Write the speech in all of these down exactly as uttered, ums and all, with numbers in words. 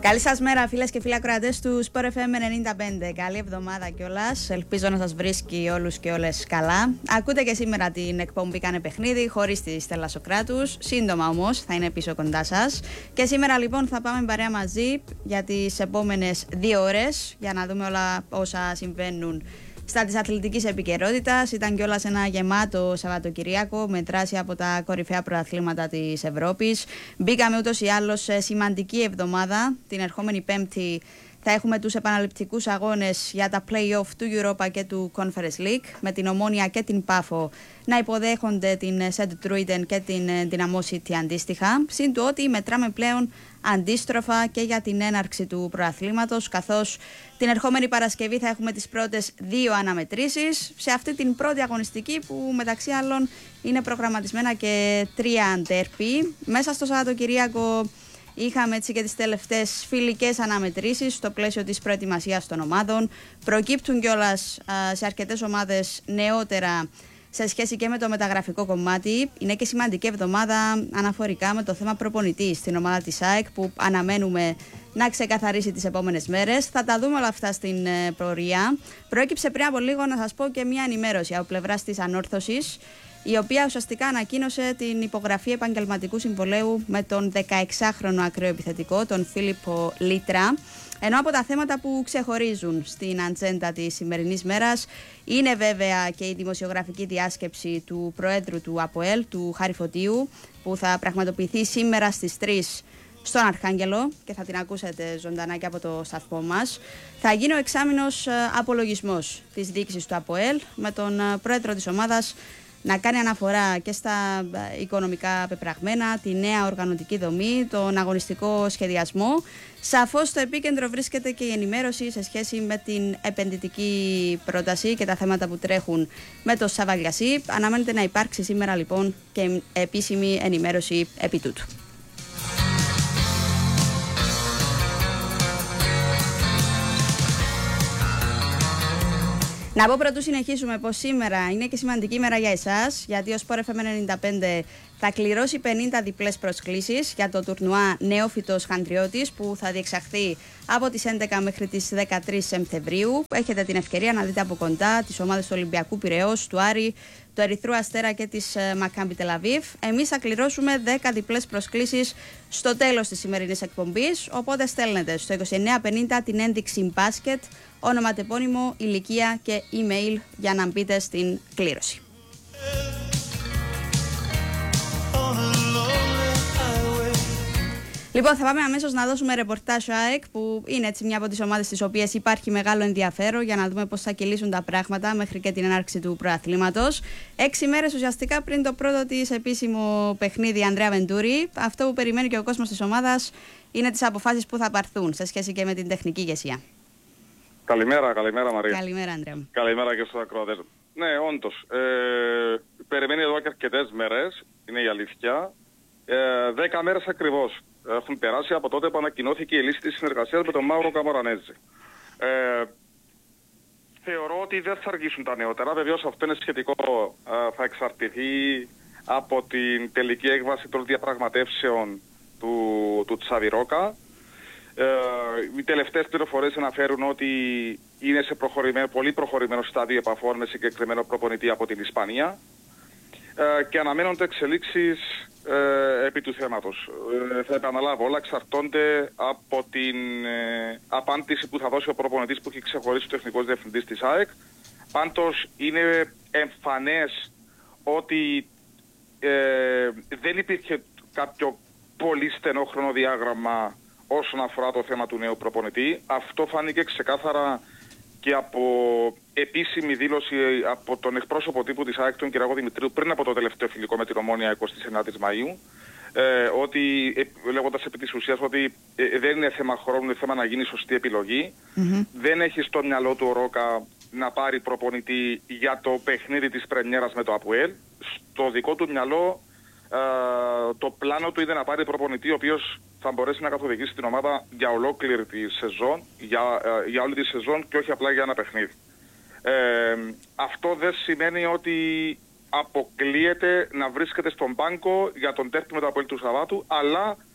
Καλή σας μέρα, φίλες και φίλοι ακροατές του Sport εφ εμ ενενήντα πέντε. Καλή εβδομάδα κιόλας. Ελπίζω να σας βρίσκει όλους και όλες καλά. Ακούτε και σήμερα την εκπομπή Κάνε Παιχνίδι, χωρίς τη Στέλλα Σοκράτους. Σύντομα όμως θα είναι πίσω κοντά σας. Και σήμερα λοιπόν θα πάμε παρέα μαζί για τις επόμενες δύο ώρες για να δούμε όλα όσα συμβαίνουν στα της αθλητικής επικαιρότητας. Ήταν κιόλας ένα γεμάτο Σαββατοκυριακό με δράση από τα κορυφαία πρωταθλήματα της Ευρώπης. Μπήκαμε ούτως ή άλλως σε σημαντική εβδομάδα. Την ερχόμενη Πέμπτη θα έχουμε τους επαναληπτικούς αγώνες για τα play-off του Europa και του Conference League, με την Ομόνοια και την Πάφο να υποδέχονται την Σεντ Τρούιντεν και την Δυναμό City αντίστοιχα. Συν του ότι μετράμε πλέον αντίστροφα και για την έναρξη του προαθλήματος, καθώς την ερχόμενη Παρασκευή θα έχουμε τις πρώτες δύο αναμετρήσεις σε αυτή την πρώτη αγωνιστική, που μεταξύ άλλων είναι προγραμματισμένα και τρία ντέρπι. Μέσα στο Σαββατοκυριακό είχαμε έτσι και τις τελευταίες φιλικές αναμετρήσεις στο πλαίσιο της προετοιμασίας των ομάδων. Προκύπτουν κιόλας α, σε αρκετές ομάδες νεότερα σε σχέση και με το μεταγραφικό κομμάτι. Είναι και σημαντική εβδομάδα αναφορικά με το θέμα προπονητή στην ομάδα της ΑΕΚ, που αναμένουμε να ξεκαθαρίσει τις επόμενες μέρες. Θα τα δούμε όλα αυτά στην ε, πορεία. Προέκυψε πριν από λίγο, να σας πω, και μια ενημέρωση από πλευράς της Ανόρθωσης, η οποία ουσιαστικά ανακοίνωσε την υπογραφή επαγγελματικού συμβολαίου με τον δεκαεξάχρονο ακραίο επιθετικό, τον Φίλιππο Λίτρα. Ενώ από τα θέματα που ξεχωρίζουν στην ατζέντα της σημερινής μέρας είναι βέβαια και η δημοσιογραφική διάσκεψη του Προέδρου του ΑΠΟΕΛ, του Χάρη Φωτίου, που θα πραγματοποιηθεί σήμερα στις τρεις στον Αρχάγγελο και θα την ακούσετε ζωντανά και από το σταθμό μας. Θα γίνει ο εξάμηνος απολογισμός της διοίκησης του ΑΠΟΕΛ, με τον Πρόεδρο της ομάδας να κάνει αναφορά και στα οικονομικά πεπραγμένα, τη νέα οργανωτική δομή, τον αγωνιστικό σχεδιασμό. Σαφώς στο επίκεντρο βρίσκεται και η ενημέρωση σε σχέση με την επενδυτική πρόταση και τα θέματα που τρέχουν με το Σαββαλιασί. Αναμένεται να υπάρξει σήμερα λοιπόν και επίσημη ενημέρωση επί τούτου. Να πω πρωτού συνεχίσουμε πως σήμερα είναι και σημαντική ημέρα για εσάς, γιατί ο Sport εφ εμ ενενήντα πέντε θα κληρώσει πενήντα διπλές προσκλήσεις για το τουρνουά Νεόφυτος Χαντριώτης, που θα διεξαχθεί από τις έντεκα μέχρι τις δεκατρείς Σεπτεμβρίου. Έχετε την ευκαιρία να δείτε από κοντά τις ομάδες του Ολυμπιακού Πειραιώς, του Άρη, του Ερυθρού Αστέρα και της Μακάμπι Τελαβίβ. Εμείς θα κληρώσουμε δέκα διπλές προσκλήσεις στο τέλος της σημερινής εκπομπής, οπότε στέλνετε στο είκοσι εννέα πενήντα την ένδειξη μπάσκετ, όνομα, τεπώνυμο, ηλικία και email για να μπείτε στην κλήρωση. Λοιπόν, θα πάμε αμέσως να δώσουμε ρεπορτάζ στο ΑΕΚ, που είναι έτσι μια από τις ομάδες τις οποίες υπάρχει μεγάλο ενδιαφέρον, για να δούμε πώς θα κυλήσουν τα πράγματα μέχρι και την έναρξη του προαθλήματος. Έξι μέρες ουσιαστικά πριν το πρώτο της επίσημο παιχνίδι Ανδρέα Βεντούρη. Αυτό που περιμένει και ο κόσμος της ομάδας είναι τις αποφάσεις που θα πάρθουν σε σχέση και με την τεχνική ηγεσία. Καλημέρα, καλημέρα Μαρία. Καλημέρα, Ανδρέα. Καλημέρα και στους ακροατές. Ναι, όντως. Ε, περιμένει εδώ και αρκετές μέρες, είναι η αλήθεια. Ε, δέκα μέρες ακριβώς έχουν περάσει από τότε που ανακοινώθηκε η λύση της συνεργασίας με τον Μάουρο Καμαρανέζη. Ε, θεωρώ ότι δεν θα αργήσουν τα νεότερα. Βεβαίως αυτό είναι σχετικό. Ε, θα εξαρτηθεί από την τελική έκβαση των διαπραγματεύσεων του, του Τσαβιρόκα. Ε, οι τελευταίες πληροφορίες αναφέρουν ότι είναι σε προχωρημένο, πολύ προχωρημένο στάδιο επαφών με συγκεκριμένο προπονητή από την Ισπανία ε, και αναμένονται εξελίξεις ε, επί του θέματος. Ε, θα επαναλάβω, όλα εξαρτώνται από την ε, απάντηση που θα δώσει ο προπονητής που έχει ξεχωρίσει ο τεχνικός διευθυντής της ΑΕΚ. Πάντως είναι εμφανές ότι ε, δεν υπήρχε κάποιο πολύ στενό χρονοδιάγραμμα όσον αφορά το θέμα του νέου προπονητή. Αυτό φάνηκε ξεκάθαρα και από επίσημη δήλωση από τον εκπρόσωπο τύπου της ΑΕΚ, τον κ. Δημητρίου, πριν από το τελευταίο φιλικό με την Ομόνοια εικοστή ενάτη Μαΐου, ε, ότι, ε, λέγοντας επί της ουσίας ότι ε, δεν είναι θέμα χρόνου, είναι θέμα να γίνει σωστή επιλογή. Mm-hmm. Δεν έχει στο μυαλό του ο Ρόκα να πάρει προπονητή για το παιχνίδι της πρεμιέρας με το ΑΠΟΕΛ. Στο δικό του μυαλό Uh, το πλάνο του είναι να πάρει προπονητή ο οποίος θα μπορέσει να καθοδηγήσει την ομάδα για ολόκληρη τη σεζόν, για, uh, για όλη τη σεζόν και όχι απλά για ένα παιχνίδι. Uh, αυτό δεν σημαίνει ότι αποκλείεται να βρίσκεται στον πάγκο για τον τέρπι με το ΑΠΟΕΛ του Σαββάτου, αλλά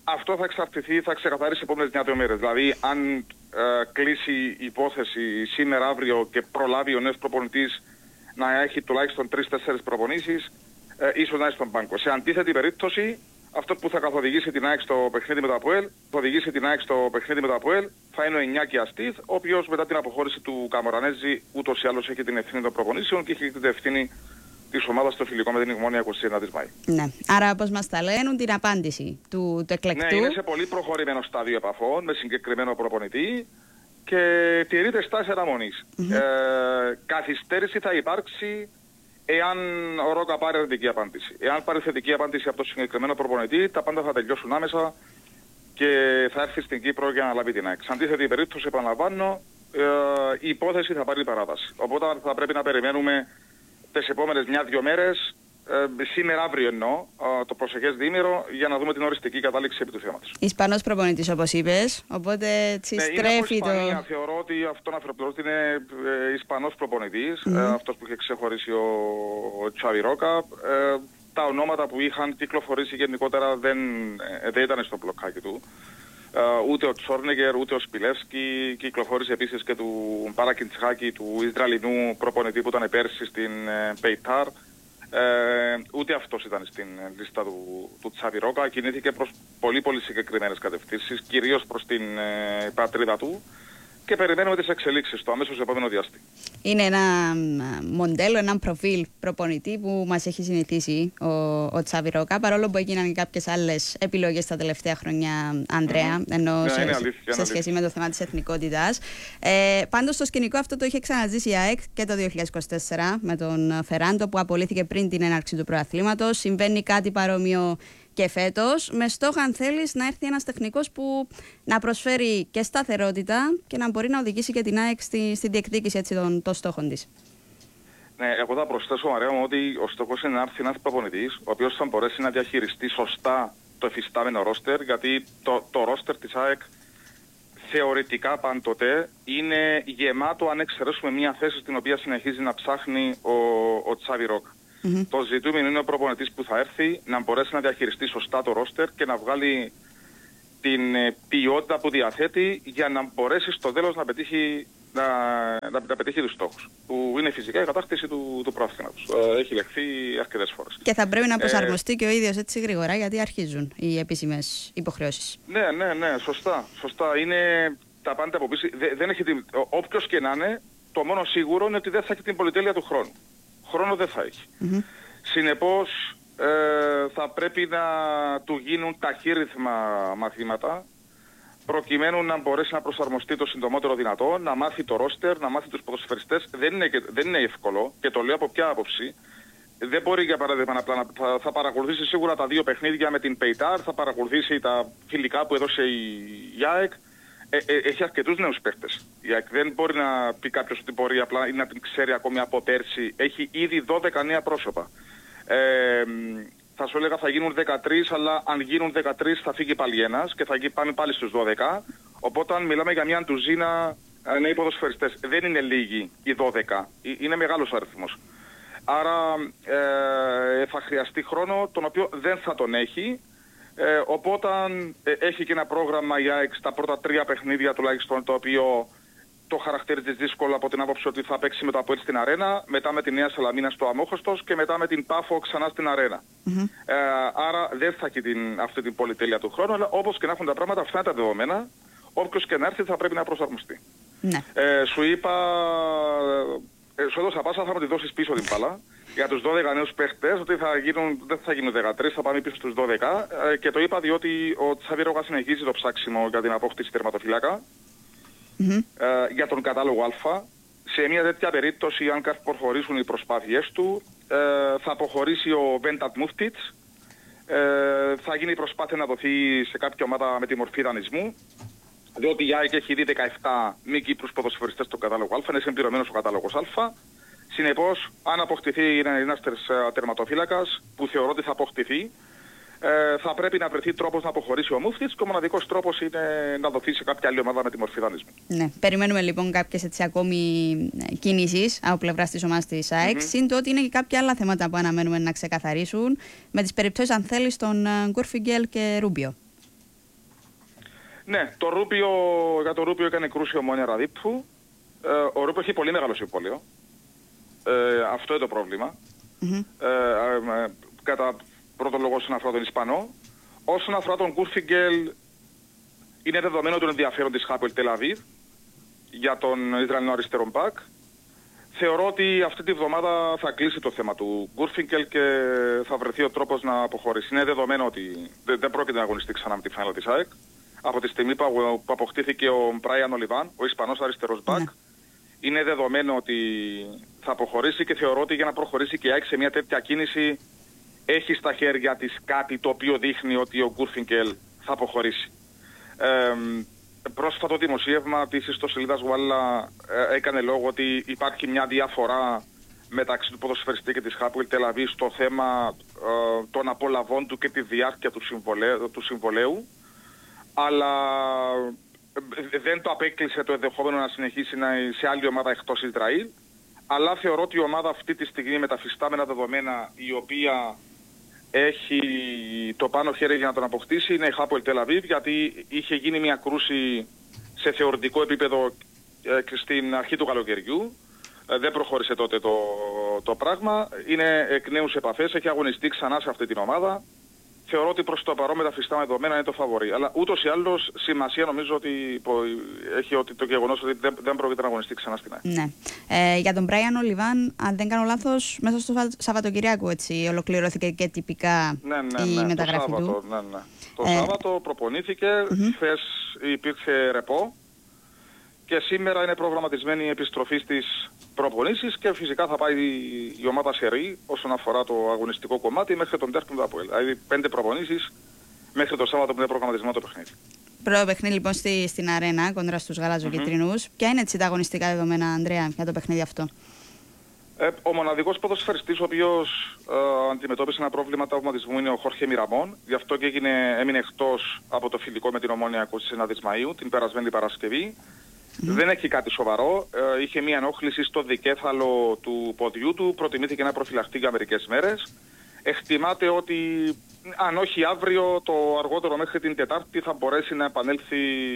αυτό θα εξαρτηθεί, θα ξεκαθαρίσει οι επόμενες μια-δύο μέρες. Δηλαδή, αν ε, κλείσει η υπόθεση σήμερα, αύριο και προλάβει ο νέος προπονητής να έχει τουλάχιστον τρεις-τέσσερις προπονήσεις, ε, ίσως να είναι στον πάγκο. Σε αντίθετη περίπτωση, αυτό που θα καθοδηγήσει την ΑΕΚ στο παιχνίδι με το ΑΠΟΕΛ, θα οδηγήσει την ΑΕΚ στο παιχνίδι με το ΑΠΟΕΛ, θα είναι ο Ινιάκη Αστίθ, ο οποίος μετά την αποχώρηση του Καμορανέζη ούτως ή άλλως έχει την ευθύνη των προπονήσεων και έχει την ευθύνη της ομάδας στο φιλικό με την Ιγμόνια είκοσι εννέα Μάη. Ναι. Άρα, όπως μας τα λένε, την απάντηση του, του εκλεκτού. Ναι, είναι σε πολύ προχωρημένο στάδιο επαφών με συγκεκριμένο προπονητή και τηρείται στάση αναμονής. Mm-hmm. Ε, καθυστέρηση θα υπάρξει εάν ο Ρόκα πάρει θετική απάντηση. Εάν πάρει θετική απάντηση από το συγκεκριμένο προπονητή, τα πάντα θα τελειώσουν άμεσα και θα έρθει στην Κύπρο για να λάβει την ΑΕΚ. Σε αντίθετη περίπτωση, επαναλαμβάνω, ε, η υπόθεση θα πάρει παράταση. Οπότε θα πρέπει να περιμένουμε τις επόμενες μια-δυο μέρες, ε, σήμερα αύριο εννοώ, ε, το προσεχές διήμερο, για να δούμε την οριστική κατάληξη επί του θέματος. Ισπανός προπονητής, όπως είπες, οπότε τσι ναι, στρέφει είναι από Ισπανία, το... θεωρώ ότι αυτό να φροντίζει ότι είναι ε, Ισπανός προπονητής, mm. ε, αυτός που είχε ξεχωρίσει ο, ο Τσάβι Ρόκα. Ε, τα ονόματα που είχαν κυκλοφορήσει γενικότερα δεν, ε, δεν ήταν στο μπλοκάκι του. Uh, ούτε ο Τσόρνεγκερ, ούτε ο Σπιλεύσκι. Κυκλοφόρησε επίσης και του Παρακιντσχάκη, του Ισραηλινού προπονητή που ήταν πέρσι στην Πεϊτάρ. Uh, uh, ούτε αυτός ήταν στην λίστα του, του Τσάβι Ρόκα. Κινήθηκε προς πολύ πολύ συγκεκριμένες κατευθύνσεις, κυρίως προς την uh, πατρίδα του. Και περιμένουμε τις εξελίξεις στο αμέσως επόμενο διάστημα. Είναι ένα μοντέλο, ένα προφίλ προπονητή που μας έχει συνηθίσει ο, ο Τσάβι Ρόκα, παρόλο που έγιναν κάποιες άλλες επιλογές τα τελευταία χρόνια, Ανδρέα, mm-hmm. ενώ yeah, σε, αλήθεια, σε σχέση με το θέμα της εθνικότητας. Ε, πάντως το σκηνικό αυτό το είχε ξαναζήσει η ΑΕΚ και το δύο χιλιάδες είκοσι τέσσερα με τον Φεράντο που απολύθηκε πριν την έναρξη του πρωταθλήματος. Συμβαίνει κάτι παρόμοιο και φέτος, με στόχο, αν θέλεις, να έρθει ένας τεχνικός που να προσφέρει και σταθερότητα και να μπορεί να οδηγήσει και την ΑΕΚ στη, στη διεκδίκηση έτσι, των, των στόχων της. Ναι, εγώ θα προσθέσω, Μαρία μου, ότι ο στόχος είναι να έρθει ένας προπονητής, ο οποίος θα μπορέσει να διαχειριστεί σωστά το εφιστάμενο ρόστερ, γιατί το, το ρόστερ της ΑΕΚ θεωρητικά πάντοτε είναι γεμάτο, αν εξαιρέσουμε μια θέση στην οποία συνεχίζει να ψάχνει ο, ο Τσάβι Ρόκα. Mm-hmm. Το ζητούμενο είναι ο προπονητής που θα έρθει να μπορέσει να διαχειριστεί σωστά το ρόστερ και να βγάλει την ποιότητα που διαθέτει για να μπορέσει στο τέλος να πετύχει, να, να, να πετύχει τους στόχους. Που είναι φυσικά η κατάκτηση του, του πρωταθλήματος. Ε, έχει λεχθεί αρκετές φορές. Και θα πρέπει να προσαρμοστεί ε, και ο ίδιος έτσι γρήγορα, γιατί αρχίζουν οι επίσημες υποχρεώσεις. Ναι, ναι, ναι, σωστά. σωστά. Είναι τα πάντα από πίσω. Δε, δεν έχει την, όποιος και να είναι, το μόνο σίγουρο είναι ότι δεν θα έχει την πολυτέλεια του χρόνου. Χρόνο δεν θα έχει. Mm-hmm. Συνεπώς ε, θα πρέπει να του γίνουν ταχύρυθμα μαθήματα προκειμένου να μπορέσει να προσαρμοστεί το συντομότερο δυνατό, να μάθει το ρόστερ, να μάθει τους ποδοσφαιριστές. Δεν είναι, δεν είναι εύκολο και το λέω από ποια άποψη. Δεν μπορεί για παράδειγμα απλά να θα, θα παρακολουθήσει σίγουρα τα δύο παιχνίδια με την Πεϊτάρ, θα παρακολουθήσει τα φιλικά που έδωσε η, η ΑΕΚ. Ε, ε, έχει αρκετούς νέους παίχτες. Δεν μπορεί να πει κάποιος ότι μπορεί απλά ή να την ξέρει ακόμη από πέρσι. Έχει ήδη δώδεκα νέα πρόσωπα. Ε, θα σου έλεγα θα γίνουν δεκατρείς, αλλά αν γίνουν δεκατρείς θα φύγει πάλι ένας και θα πάμε πάλι στους δώδεκα. Οπότε αν μιλάμε για μια ντουζίνα νέοι ποδοσφαιριστές, δεν είναι λίγοι οι δώδεκα. Είναι μεγάλος αριθμός. Άρα ε, θα χρειαστεί χρόνο, τον οποίο δεν θα τον έχει. Ε, οπότε ε, έχει και ένα πρόγραμμα για στα πρώτα τρία παιχνίδια τουλάχιστον, το οποίο το χαρακτηρίζει δύσκολο από την άποψη ότι θα παίξει με το ΑΠΟΕΛ στην Αρένα, μετά με τη Νέα Σαλαμίνα στο Αμόχωστος και μετά με την Πάφο ξανά στην Αρένα. Mm-hmm. Ε, άρα δεν θα έχει την, αυτή την πολυτέλεια του χρόνου, αλλά όπως και να έχουν τα πράγματα, αυτά είναι τα δεδομένα. Όποιος και να έρθει θα πρέπει να προσαρμοστεί. Mm-hmm. Ε, σου είπα, ε, σου έδωσα πάσα, θα μου τη δώσεις πίσω την μπάλα. Για τους δώδεκα νέους παίχτες, ότι θα γίνουν, δεν θα γίνουν δεκατρείς, θα πάμε πίσω στους δώδεκα. Ε, και το είπα διότι ο Τσάβι Ρόκα συνεχίζει το ψάξιμο για την απόκτηση τερματοφύλακα. Mm-hmm. Ε, για τον κατάλογο Α. Σε μια τέτοια περίπτωση, αν προχωρήσουν οι προσπάθειές του, ε, θα αποχωρήσει ο Βέντατ Μούφτιτς. Ε, θα γίνει η προσπάθεια να δοθεί σε κάποια ομάδα με τη μορφή δανεισμού. Διότι η ΑΕΚ έχει δει δεκαεπτά μη Κύπρους ποδοσφαιριστές στον κατάλογο Α, είναι συμπληρωμένος ο κατάλογος Α. Συνεπώς, αν αποκτηθεί ένας τερματοφύλακας, που θεωρώ ότι θα αποκτηθεί, ε, θα πρέπει να βρεθεί τρόπος να αποχωρήσει ο Μούφτιτς και ο μοναδικός τρόπος είναι να δοθεί σε κάποια άλλη ομάδα με τη μορφή δανεισμού. Ναι, περιμένουμε λοιπόν κάποιες έτσι ακόμη κινήσεις από πλευράς της ομάδας της ΑΕΚ. Mm-hmm. Συν το ότι είναι και κάποια άλλα θέματα που αναμένουμε να ξεκαθαρίσουν με τις περιπτώσεις, αν θέλεις, των Γκουρφιγκέλ και Ρούμπιο. Ναι, το Ρούπιο, για το Ρούπιο έκανε κρούση Ομόνια Ραδίππου. Ε, ο Ρούπιο έχει πολύ μεγάλο συμβόλαιο. Ε, αυτό είναι το πρόβλημα. Mm-hmm. Ε, ε, ε, κατά πρώτο λόγο όσον αφορά τον Ισπανό. Όσον αφορά τον Κούρφιγκελ, είναι δεδομένο τον ενδιαφέρον της Χάπολ Τελαβίβ για τον Ισραηλινό αριστερό μπακ. Θεωρώ ότι αυτή τη βδομάδα θα κλείσει το θέμα του Γκούρφιγκελ και θα βρεθεί ο τρόπος να αποχωρήσει. Είναι δεδομένο ότι δεν πρόκειται να αγωνιστεί ξανά με τη φάνελα της ΑΕΚ. Από τη στιγμή που αποκτήθηκε ο Μπράιαν Ολιβάν, ο Ισπανός αριστερός μπακ, ναι. είναι δεδομένο ότι θα αποχωρήσει και θεωρώ ότι για να προχωρήσει και η ΑΕΚ σε μια τέτοια κίνηση έχει στα χέρια της κάτι το οποίο δείχνει ότι ο Γκούρφιγκελ θα αποχωρήσει. Ε, πρόσφατο δημοσίευμα της ιστοσελίδας Γουάλλα ε, έκανε λόγο ότι υπάρχει μια διαφορά μεταξύ του ποδοσφαιριστή και της Χάπολ Τελαβίβ στο θέμα ε, των απολαβών του και τη διάρκεια του συμβολέου, του συμβολέου, αλλά δεν το απέκλεισε το ενδεχόμενο να συνεχίσει να, σε άλλη ομάδα εκτός Ισραήλ, αλλά θεωρώ ότι η ομάδα αυτή τη στιγμή με τα φυστάμενα δεδομένα η οποία έχει το πάνω χέρι για να τον αποκτήσει είναι η Χάπολ Τελαβίβ, γιατί είχε γίνει μια κρούση σε θεωρητικό επίπεδο ε, στην αρχή του καλοκαιριού. Ε, δεν προχώρησε τότε το, το πράγμα. Είναι εκ νέου σε επαφές, έχει αγωνιστεί ξανά σε αυτή την ομάδα. Θεωρώ ότι προς το παρόν με τα φυστάμενα δεδομένα είναι το φαβορί. Αλλά ούτως ή άλλως σημασία νομίζω ότι έχει ότι το γεγονός ότι δεν, δεν πρόκειται να αγωνιστεί ξανά στην ΑΕΚ. Ναι. Ε, για τον Μπράιαν Ολιβάν, αν δεν κάνω λάθος, μέσα στο Σαββατοκυριακό έτσι ολοκληρώθηκε και τυπικά ναι, ναι, η ναι, μεταγραφή το Σάββατο, του. Ναι, ναι. Το ε... Σάββατο προπονήθηκε, mm-hmm. χθες υπήρξε ρεπό και σήμερα είναι προγραμματισμένη η επιστροφή στις προπονήσεις και φυσικά θα πάει η ομάδα σε ρί όσον αφορά το αγωνιστικό κομμάτι μέχρι τον τέρπι του ΑΠΟΕΛ. Δηλαδή πέντε προπονήσεις μέχρι το Σάββατο που είναι προγραμματισμένο το παιχνίδι. Πρώτο παιχνίδι λοιπόν στη, στην αρένα κόντρα στους γαλάζο-κίτρινους. Mm-hmm. Ποια είναι έτσι τα αγωνιστικά δεδομένα, Ανδρέα, για το παιχνίδι αυτό? Ε, ο μοναδικός ποδοσφαιριστής ο οποίος ε, αντιμετώπισε ένα πρόβλημα τραυματισμού είναι ο Χόρχε Μιραμόν. Γι' αυτό και έγινε, έμεινε εκτός από το φιλικό με την Ομόνια εικοστή ένατη Μαΐου, την περασμένη Παρασκευή. Mm. Δεν έχει κάτι σοβαρό. Ε, είχε μια ενόχληση στο δικέφαλο του ποδιού του. Προτιμήθηκε να προφυλαχτεί για μερικές μέρες. Εκτιμάται ότι αν όχι αύριο, το αργότερο μέχρι την Τετάρτη θα μπορέσει να επανέλθει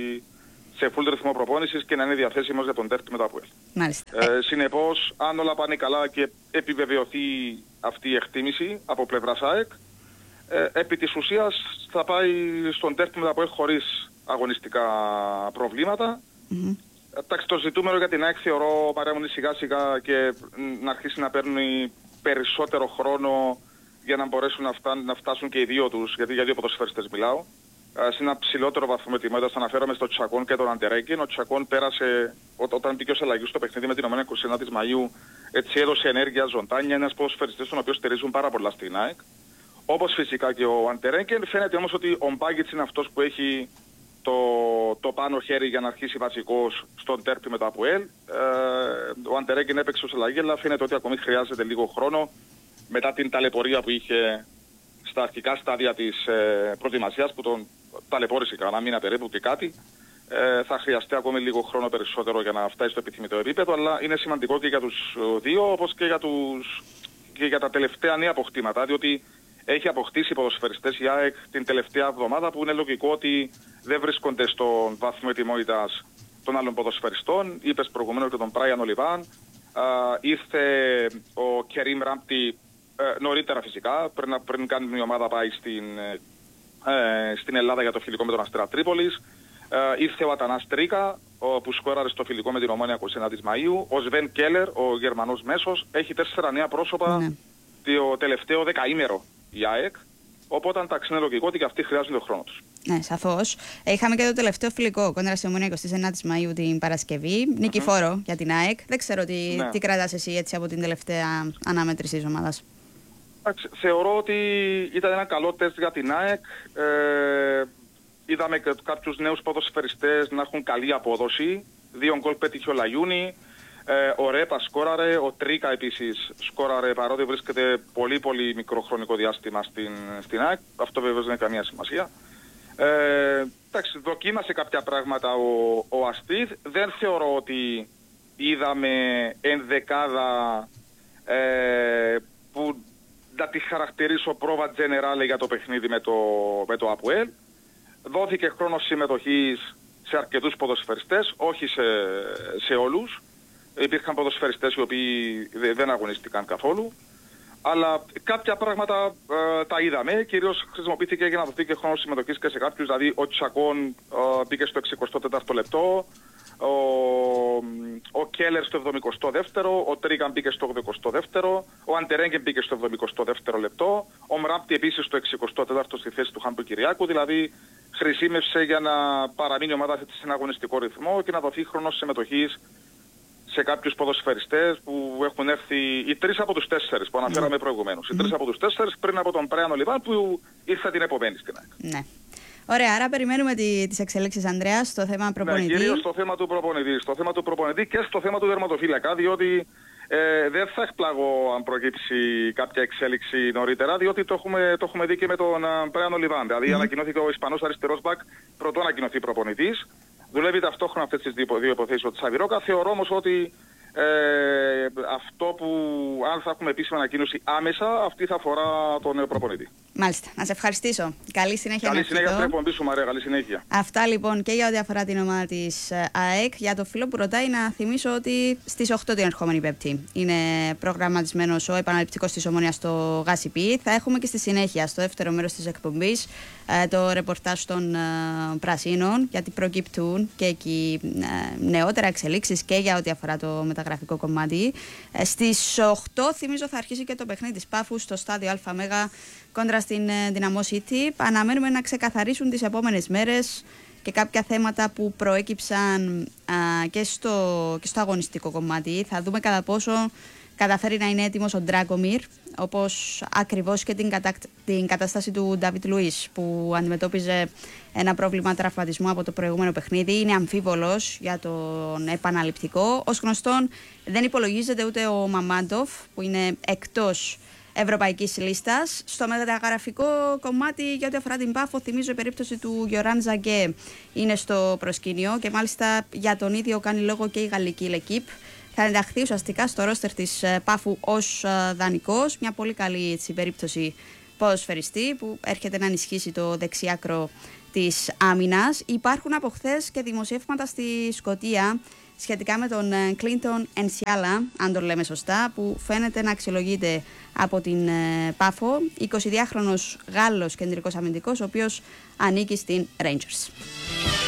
σε full ρυθμό προπόνησης και να είναι διαθέσιμος για τον τέρπι με το ΑΠΟΕΛ. Ε, συνεπώς, αν όλα πάνε καλά και επιβεβαιωθεί αυτή η εκτίμηση από πλευράς ΑΕΚ, ε, επί της ουσίας θα πάει στον τέρπι με το ΑΠΟΕΛ χωρίς αγωνιστικά προβλήματα. Mm-hmm. Εντάξει, το ζητούμενο για την ΑΕΚ θεωρώ παρέμονε σιγά σιγά και να αρχίσει να παίρνει περισσότερο χρόνο για να μπορέσουν να, φτά, να φτάσουν και οι δύο τους, γιατί για δύο ποδοσφαιριστές μιλάω, σε ένα ψηλότερο βαθμό ετοιμότητας. Θα αναφέρομαι στο Τσακόν και τον Αντερέγκεν. Ο Τσακόν πέρασε, ό, όταν μπήκε ως αλλαγή στο παιχνίδι με την Ομόνια εικοστή ένατη Μαΐου, έτσι έδωσε ενέργεια, ζωντάνια, ένας ποδοσφαιριστής τον οποίο στηρίζουν πάρα πολλά στην ΑΕΚ. Όπως φυσικά και ο Αντερέγκεν. Φαίνεται όμως ότι ο Μπάγκετς είναι αυτός που έχει το, το πάνω χέρι για να αρχίσει βασικός στον τέρπι με το ΑΠΟΕΛ. Ε, ο Αντερέγκεν έπαιξε ως αλλαγή, αλλά φαίνεται ότι ακόμη χρειάζεται λίγο χρόνο μετά την ταλαιπωρία που είχε στα αρχικά στάδια της ε, προετοιμασίας, που τον ταλαιπώρησε κανένα μήνα περίπου και κάτι. Ε, θα χρειαστεί ακόμη λίγο χρόνο περισσότερο για να φτάσει στο επιθυμητό επίπεδο, αλλά είναι σημαντικό και για τους δύο, όπως και για, τους, και για τα τελευταία νέα αποκτήματα, διότι έχει αποκτήσει ποδοσφαιριστές η ΑΕΚ την τελευταία εβδομάδα που είναι λογικό ότι δεν βρίσκονται στον βαθμό ετοιμότητας των άλλων ποδοσφαιριστών. Είπες προηγουμένως και τον Μπράιαν Ολιβάν. Ήρθε ο Κερίμ Ράμπτη ε, νωρίτερα φυσικά, πριν, πριν κάνει η ομάδα πάει στην, ε, στην Ελλάδα για το φιλικό με τον Αστέρα Τρίπολης. Ε, ήρθε ο Ατανάς Τρίκα, ο, που σκόραρε στο φιλικό με την Ομόνια εικοστή ένατη Μαΐου. Ο Σβέν Κέλλερ, ο Γερμανός μέσος, έχει τέσσερα νέα πρόσωπα ναι. το τελευταίο δεκαήμερο η ΑΕΚ. Οπότε εντάξει, είναι λογικό ότι και αυτοί χρειάζονται τον χρόνο τους. Ναι, σαφώς. Είχαμε και το τελευταίο φιλικό κόντρα στην Ομόνια εικοστή ένατη Μαΐου την Παρασκευή. Mm-hmm. Νικηφόρο για την ΑΕΚ. Δεν ξέρω τι, ναι. τι κρατάς εσύ έτσι από την τελευταία αναμέτρηση της ομάδας. Θεωρώ ότι ήταν ένα καλό τεστ για την ΑΕΚ. Ε, είδαμε και κάποιους νέους ποδοσφαιριστές να έχουν καλή απόδοση. Δύο γκολ πέτυχε ο Λαγιούνι. Ε, ο Ρέπα σκόραρε, ο Τρίκα επίσης σκόραρε, παρότι βρίσκεται πολύ πολύ μικρό χρονικό διάστημα στην, στην ΑΕΚ. Αυτό βεβαίως δεν έχει καμία σημασία. Ε, εντάξει, δοκίμασε κάποια πράγματα ο, ο Αστίδ. Δεν θεωρώ ότι είδαμε ενδεκάδα ε, που να τη χαρακτηρίσω πρόβα τζενεράλε για το παιχνίδι με το, με το ΑΠΟΕΛ. δόθηκε χρόνος συμμετοχής σε αρκετούς ποδοσφαιριστές, όχι σε, σε όλους. Υπήρχαν ποδοσφαιριστές οι οποίοι δεν αγωνίστηκαν καθόλου. Αλλά κάποια πράγματα ε, τα είδαμε, κυρίως χρησιμοποιήθηκε για να δοθεί και χρόνος συμμετοχής και σε κάποιους, δηλαδή ο Τσακών ε, μπήκε στο εξηκοστό τέταρτο λεπτό, ο, ο Κέλλερ στο εβδομηκοστό δεύτερο, ο Τρίγκαν μπήκε στο ογδοηκοστό δεύτερο, ο Αντερέγκεν μπήκε στο εβδομηκοστό δεύτερο λεπτό, ο Μράπτη επίσης στο εξηκοστό τέταρτο στη θέση του Χάμπου Κυριάκου, δηλαδή χρησιμεύσε για να παραμείνει η ομάδα σε συναγωνιστικό ρυθμό και να δοθεί χρόνος συμμετοχής σε κάποιους ποδοσφαιριστές που έχουν έρθει, οι τρεις από τους τέσσερις που αναφέραμε mm. προηγουμένως. Οι τρεις mm. από τους τέσσερις πριν από τον Πρέανο Λιβάν που ήρθε την επομένη στην ΑΕΚ. Ναι. Ωραία, άρα περιμένουμε τη, τις εξελίξεις, Ανδρέα, στο θέμα προπονητή. Ναι, κυρίως στο θέμα του προπονητή, στο θέμα του προπονητή και στο θέμα του τερματοφύλακα, διότι ε, δεν θα εκπλαγώ αν προκύψει κάποια εξέλιξη νωρίτερα, διότι το έχουμε, το έχουμε δει και με τον Πρέανο Λιβάν. Δηλαδή mm. ανακοινώθηκε ο Ισπανός αριστερός μπακ πρωτού ανακοινωθεί προπονητής. Δουλεύει ταυτόχρονα αυτές τις δύο υποθέσεις ο Τσαβιρόκα. Θεωρώ όμως ότι ε, αυτό που αν θα έχουμε επίσημη ανακοίνωση άμεσα, αυτή θα αφορά τον νέο προπονητή. Μάλιστα. Να σε ευχαριστήσω. Καλή συνέχεια. Καλή συνέχεια στην εκπομπή σου, Μαρία. Καλή συνέχεια. Αυτά λοιπόν και για ό,τι αφορά την ομάδα της ΑΕΚ. Για το φίλο που ρωτάει, να θυμίσω ότι στις οκτώ την ερχόμενη Πέμπτη είναι προγραμματισμένος ο επαναληπτικός της Ομόνοιας στο Γασιπί. Θα έχουμε και στη συνέχεια, στο δεύτερο μέρος της εκπομπής, το ρεπορτάζ των Πρασίνων, γιατί προκύπτουν και εκεί νεότερα εξελίξεις και για ό,τι αφορά το μεταγραφικό κομμάτι. Στις οκτώ, θυμίζω, θα αρχίσει και το παιχνίδι της Πάφου στο στάδιο ΑΜΕΓΑ κόντρα στην Δυναμό City. Αναμένουμε να ξεκαθαρίσουν τις επόμενες μέρες και κάποια θέματα που προέκυψαν α, και, στο, και στο αγωνιστικό κομμάτι. Θα δούμε κατά πόσο καταφέρει να είναι έτοιμος ο Ντράκομιρ, όπως ακριβώς και την, κατα... την κατάσταση του Ντάβιτ Λουίς, που αντιμετώπιζε ένα πρόβλημα τραυματισμού από το προηγούμενο παιχνίδι. Είναι αμφίβολος για τον επαναληπτικό. Ως γνωστόν δεν υπολογίζεται ούτε ο Μαμάντοφ, που είναι εκτός ευρωπαϊκής λίστας. Στο μεταγραφικό κομμάτι, για ό,τι αφορά την Πάφο, θυμίζω η περίπτωση του Γιωράν Ζαγκέ είναι στο προσκήνιο και μάλιστα για τον ίδιο κάνει λόγο και η γαλλική Λεκίπ. Θα ενταχθεί ουσιαστικά στο ρόστερ της Πάφου ως δανεικός. Μια πολύ καλή έτσι, περίπτωση ποδοσφαιριστή που έρχεται να ενισχύσει το δεξιάκρο της άμυνας. Υπάρχουν από χθες και δημοσιεύματα στη Σκωτία σχετικά με τον Κλίντον Ενσιάλα, αν το λέμε σωστά, που φαίνεται να αξιολογείται από την Πάφο. εικοσιδυάχρονος Γάλλος κεντρικός αμυντικός, ο οποίος ανήκει στην Rangers.